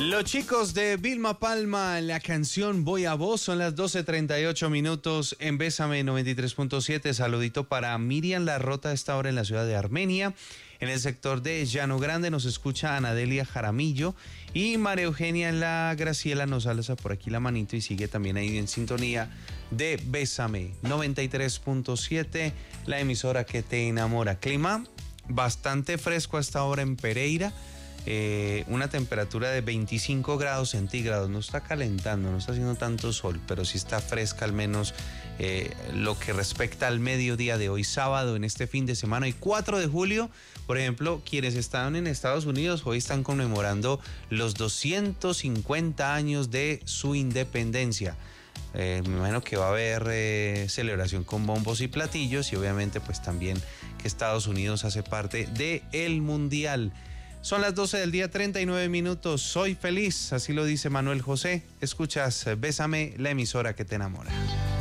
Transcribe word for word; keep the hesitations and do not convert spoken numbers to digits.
Los chicos de Vilma Palma, la canción Voy a Vos, son las doce treinta y ocho minutos en Bésame noventa y tres punto siete. Saludito para Miriam La Rota a esta hora en la ciudad de Armenia. En el sector de Llano Grande nos escucha Anadelia Jaramillo y María Eugenia en la Graciela nos alza por aquí la manito y sigue también ahí en sintonía de Bésame noventa y tres punto siete, la emisora que te enamora. Clima bastante fresco hasta ahora en Pereira. Eh, una temperatura de veinticinco grados centígrados, no está calentando, no está haciendo tanto sol, pero sí está fresca al menos eh, lo que respecta al mediodía de hoy sábado en este fin de semana. Y cuatro de julio, por ejemplo, quienes están en Estados Unidos hoy están conmemorando los doscientos cincuenta años de su independencia. Eh, me imagino que va a haber eh, celebración con bombos y platillos y obviamente pues también que Estados Unidos hace parte del Mundial. Son las doce del día, treinta y nueve minutos. Soy feliz, así lo dice Manuel José. Escuchas Bésame, la emisora que te enamora.